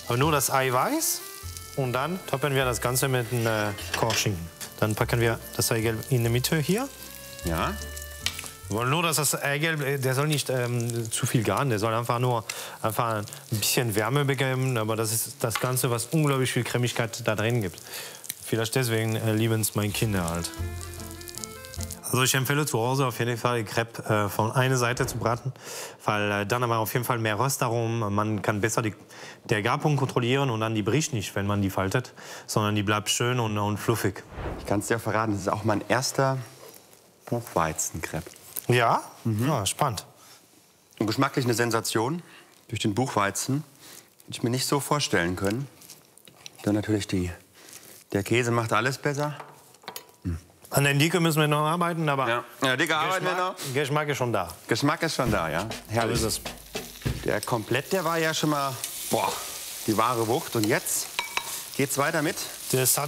Aber nur das Eiweiß. Und dann toppen wir das Ganze mit einem Kochschinken. Dann packen wir das Eigelb in die Mitte hier. Ja. Wir wollen nur, dass das Eigelb, der soll nicht zu viel garen, der soll einfach ein bisschen Wärme bekommen. Aber das ist das Ganze, was unglaublich viel Cremigkeit da drin gibt. Vielleicht deswegen lieben es meine Kinder halt. Also ich empfehle zu Hause auf jeden Fall die Crepe von einer Seite zu braten, weil dann haben wir auf jeden Fall mehr Röstaromen. Man kann besser der Garpunkt kontrollieren und dann die bricht nicht, wenn man die faltet, sondern die bleibt schön und fluffig. Ich kann es dir verraten, das ist auch mein erster Buchweizencrepe. Ja? Ja, spannend. Und geschmacklich eine Sensation durch den Buchweizen. Hätte ich mir nicht so vorstellen können. Dann natürlich der Käse macht alles besser. An der Dicke müssen wir noch arbeiten, aber ja, dicke arbeiten wir noch. Geschmack ist schon da. Geschmack ist schon da, ja. Herrlich. So ist es. Der Komplett, der war ja schon mal, boah, die wahre Wucht. Und jetzt geht's weiter mit? Das